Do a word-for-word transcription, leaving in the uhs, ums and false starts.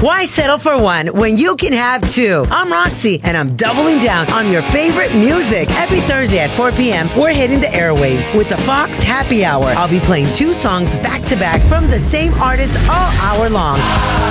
Why settle for one when you can have two? I'm Roxy, and I'm doubling down on your favorite music. Every Thursday at four p.m., we're hitting the airwaves with the Fox Happy Hour. I'll be playing two songs back to back from the same artist all hour long.